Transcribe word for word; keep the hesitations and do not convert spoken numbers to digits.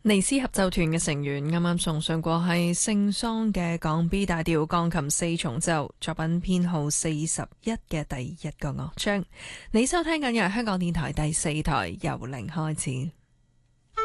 尼斯合奏團嘅成員啱啱送上過係聖桑嘅降 B 大調鋼琴四重奏作品編號四十一嘅第一個樂章。你收聽緊嘅係香港電台第四台由零開始。